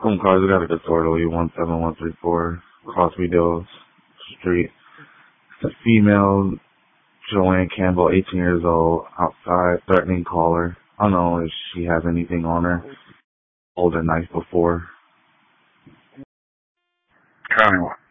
Home cars, we got a disorderly 17134 Crossmeadows Street. It's a female, Joanne Campbell, 18 years old, outside, threatening caller. I don't know if she has anything on her. Hold a knife before. County